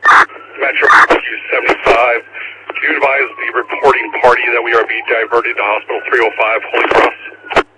Metro Rescue 75. Can you advise the reporting party that we are being diverted to Hospital 305 Holy Cross?